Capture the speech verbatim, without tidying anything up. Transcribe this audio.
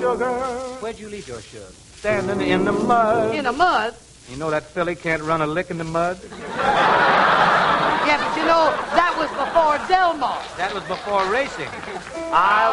sugar. Where'd you leave your shirt? Standing in the mud. In the mud? You know that filly can't run a lick in the mud? Yeah, but you know, that was before Del Mar. That was before racing. I'll